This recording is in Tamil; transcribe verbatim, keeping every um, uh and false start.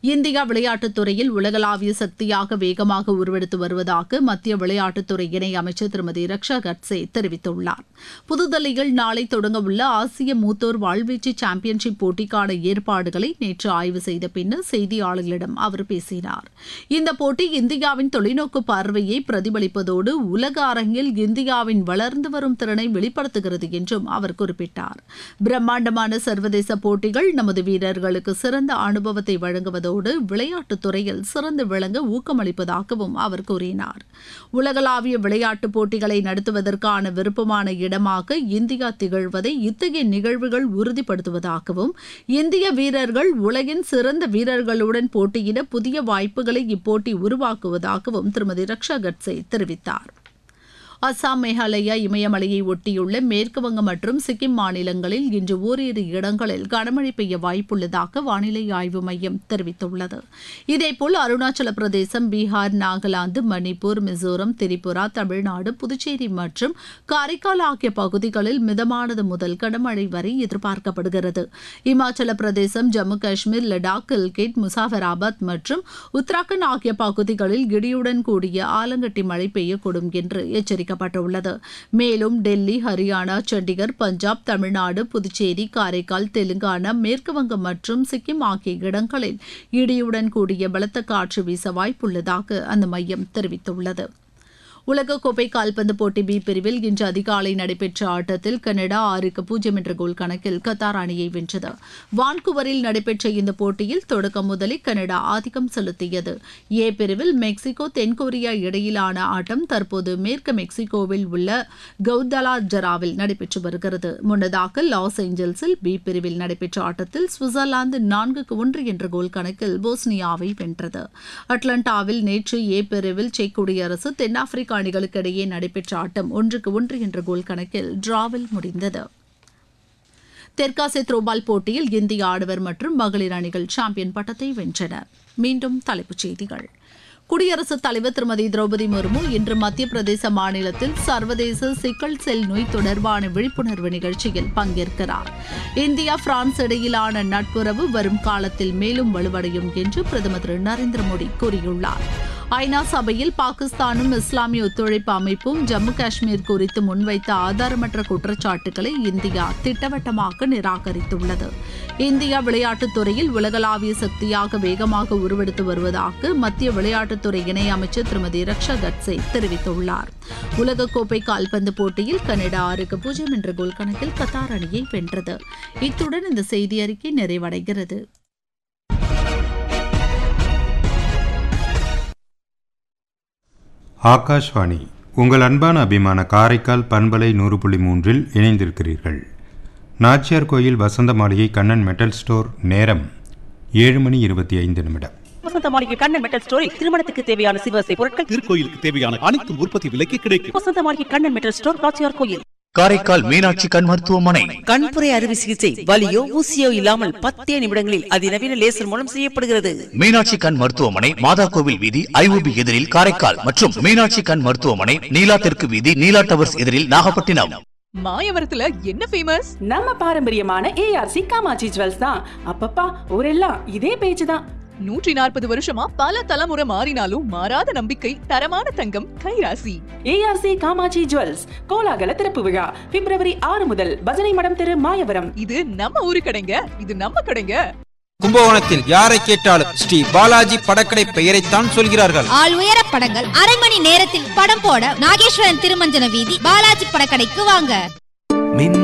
இந்தியா விளையாட்டுத் துறையில் உலகளாவிய சக்தியாக வேகமாக உருவெடுத்து வருவதாக மத்திய விளையாட்டுத்துறை இணை அமைச்சர் திருமதி ரக்ஷா கட்சே தெரிவித்துள்ளார். புதுதில்லியில் நாளை தொடங்கவுள்ள ஆசிய மூத்தோர் வாழ்வீச்சு சாம்பியன்ஷிப் போட்டிக்கான ஏற்பாடுகளை நேற்று ஆய்வு செய்த பின்னர் செய்தியாளர்களிடம் அவர் பேசினார். இந்த போட்டி இந்தியாவின் தொலைநோக்கு பார்வையை பிரதிபலிப்பதோடு உலக அரங்கில் இந்தியாவின் வளர்ந்து வரும் திறனை வெளிப்படுத்துகிறது என்றும் அவர் குறிப்பிட்டார். பிரம்மாண்டமான சர்வதேச போட்டிகள் நமது வீரர்களுக்கு சிறந்த அனுபவத்தை வழங்குவதோடு விளையாட்டுத் துறையில் சிறந்து விளங்க ஊக்கமளிப்பதாகவும் அவர் கூறினார். உலகளாவிய விளையாட்டுப் போட்டிகளை நடத்துவதற்கான விருப்பமான இடமாக இந்தியா திகழ்வதை இத்தகைய நிகழ்வுகள் உறுதிப்படுத்துவதாகவும் இந்திய வீரர்கள் உலகின் சிறந்த வீரர்களுடன் போட்டியிட புதிய வாய்ப்புகளை இப்போட்டி உருவாக்குவதாகவும் திருமதி ரக்ஷா கட்சே தெரிவித்தார். அசாம், மேகாலயா, இமயமலையை ஒட்டியுள்ள மேற்குவங்கம் மற்றும் சிக்கிம் மாநிலங்களில் இன்று ஓரிரு இடங்களில் கனமழை பெய்ய வாய்ப்புள்ளதாக வானிலை ஆய்வு மையம் தெரிவித்துள்ளது. இதேபோல் அருணாச்சல பிரதேசம், பீகார், நாகாலாந்து, மணிப்பூர், மிசோரம், திரிபுரா, தமிழ்நாடு, புதுச்சேரி மற்றும் காரைக்கால் ஆகிய பகுதிகளில் மிதமானது முதல் கனமழை வரை எதிர்பார்க்கப்படுகிறது. இமாச்சல பிரதேசம், ஜம்மு காஷ்மீர், லடாக், கில்கிட், முசாஃபராபாத் மற்றும் உத்தராகண்ட் ஆகிய பகுதிகளில் இடியுடன் கூடிய ஆலங்கட்டி மழை பெய்யக்கூடும் என்று எச்சரிக்கை ப்பட்டுள்ளது. மேலும் டெல்லி, ஹரியானா, சண்டிகர், பஞ்சாப், தமிழ்நாடு, புதுச்சேரி, காரைக்கால், தெலுங்கானா, மேற்குவங்கம் மற்றும் சிக்கிம் ஆகிய இடங்களில் இடியுடன் கூடிய பலத்த காற்று வீச வாய்ப்புள்ளதாக அந்த மையம் தெரிவித்துள்ளது. உலகக்கோப்பை கால்பந்து போட்டி பி பிரிவில் இன்று அதிகாலை நடைபெற்ற ஆட்டத்தில் கனடா ஆறுக்கு பூஜ்ஜியம் என்ற கோல் கணக்கில் கத்தார் அணியை வென்றது. வான்கூவரில் நடைபெற்ற இந்த போட்டியில் தொடக்கம் முதலில் கனடா ஆதிக்கம் செலுத்தியது. ஏ பிரிவில் மெக்சிகோ, தென்கொரியா இடையிலான ஆட்டம் தற்போது மேற்கு மெக்சிகோவில் உள்ள கவுதலாஜராவில் நடைபெற்று வருகிறது. முன்னதாக லாஸ் ஏஞ்சல்ஸில் பி பிரிவில் நடைபெற்ற ஆட்டத்தில் சுவிட்சர்லாந்து நான்குக்கு ஒன்று என்ற கோல் கணக்கில் போஸ்னியாவை வென்றது. அட்லாண்டாவில் நேற்று ஏ பிரிவில் செக் குடியரசு, தென்னாப்பிரிக்கா அணிகளுக்கு இடையே நடைபெற்ற ஆட்டம் ஒன்றுக்கு ஒன்று என்ற கோல் கணக்கில் டிராவில் முடிந்தது. தெற்காசிய த்ரோபால் போட்டியில் இந்திய ஆடவர் மற்றும் மகளிர் அணிகள் சாம்பியன் பட்டத்தை வென்றன. மீண்டும் தலைப்புச் செய்திகள். குடியரசுத் தலைவர் திருமதி திரௌபதி முர்மு இன்று மத்திய பிரதேச மாநிலத்தில் சர்வதேச சிக்கல் செல் நோய் தொடர்பான விழிப்புணர்வு நிகழ்ச்சியில் பங்கேற்கிறார். இந்தியா, பிரான்ஸ் இடையிலான நட்புறவு வரும் காலத்தில் மேலும் வலுவடையும் என்று பிரதமர் திரு நரேந்திர மோடி கூறியுள்ளார். ஐநா சபையில் பாகிஸ்தானும் இஸ்லாமிய ஒத்துழைப்பு அமைப்பும் ஜம்மு காஷ்மீர் குறித்து முன்வைத்த ஆதாரமற்ற குற்றச்சாட்டுகளை இந்தியா திட்டவட்டமாக நிராகரித்துள்ளது. இந்தியா விளையாட்டுத் துறையில் உலகளாவிய சக்தியாக வேகமாக உருவெடுத்து வருவதாக மத்திய விளையாட்டுத்துறை இணை அமைச்சர் திருமதி ரக்ஷா கட்சே தெரிவித்துள்ளார். உலகக்கோப்பை கால்பந்து போட்டியில் கனடா ஆறுக்கு பூஜ்ஜியம் என்ற கோல் கணக்கில் கத்தார் அணியை வென்றது. இத்துடன் இந்த செய்தி அறிக்கை நிறைவடைகிறது. ஆகாஷ்வாணி, உங்கள் அன்பான அபிமான காரைக்கால் பண்பலை நூறு புள்ளி மூன்றில் இணைந்திருக்கிறீர்கள். நாச்சியார் கோயில் வசந்த மாளிகை கண்ணன் மெட்டல் ஸ்டோர். நேரம் ஏழு மணி இருபத்தி ஐந்து நிமிடம். வசந்த மாளிகை கண்ணன் மெட்டல் ஸ்டோரில் திருமணத்துக்கு தேவையான சிவசை பொருட்கள், திருக்கோயிலுக்கு தேவையான அனைத்து உற்பத்தி விலைக்கு கிடைக்கும். வசந்த மாளிகை கண்ணன் மெட்டல் ஸ்டோர், நாச்சியார் கோயில். காரைக்கால் மீனாட்சி கண் மருத்துவமனை. கண்புரை அறுவை சிகிச்சை வலியோ ஊசியோ இல்லாமல் பத்தே நிமிடங்களில் அதிநவீன லேசர் மூலம் செய்யப்படுகிறது. மீனாட்சி கண் மருத்துவமனை, மாதா கோவில் வீதி, ஐஓபி எதிரில் காரைக்கால் மற்றும் மீனாட்சி கண் மருத்துவமனை, நீலா தெற்கு வீதி, நீலா டவர்ஸ் எதிரில் நாகப்பட்டினம். மாயவரத்துல என்ன ஃபேமஸ்? நம்ம பாரம்பரியமான ஏஆர்சி காமாட்சி ஜுவல்ஸ் தான். அப்பப்பா ஊரெல்லாம் இதே பேச்சு தான். நூற்றி நாற்பது வருஷமா பல தலைமுறை மாறினாலும் மாறாத நம்பிக்கை, தரமான தங்கம், கைராசி. ஏஆர்சி காமாட்சி ஜுவல்ஸ் கோலாகல திறப்பு விழா பிப்ரவரி ஆறு முதல் பஜனை மடம் தெரு, மாயவரம். இது நம்ம ஊரு கடைங்க, இது நம்ம கடைங்க. கும்பகோணத்தில் யாரை கேட்டாலும் ஸ்ரீ பாலாஜி படக்கடை பெயரைத்தான் சொல்கிறார்கள். ஆள் உயர படங்கள் அரை மணி நேரத்தில் படம் போட நாகேஸ்வரன் திருமஞ்சன வீதி பாலாஜி படக்கடைக்கு வாங்க.